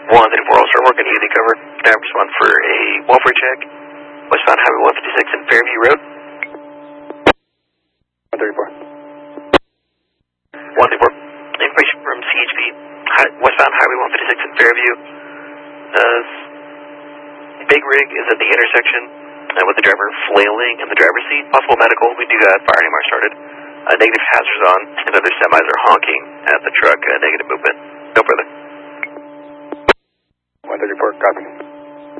134, I'll start working easy cover. Now respond for a welfare check. Westbound Highway 156 and Fairview Road. 134. 134. Information from CHP. Westbound Highway 156 and Fairview. Big rig is at the intersection with the driver flailing in the driver's seat. Possible medical. We do got fire AMR started. Negative hazards on, and other semis are honking at the truck. Negative movement. No further. 134, copy.